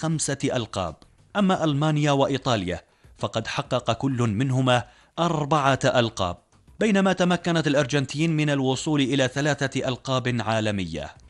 5 ألقاب. أما ألمانيا وإيطاليا فقد حقق كل منهما 4 ألقاب، بينما تمكنت الأرجنتين من الوصول إلى 3 ألقاب عالمية.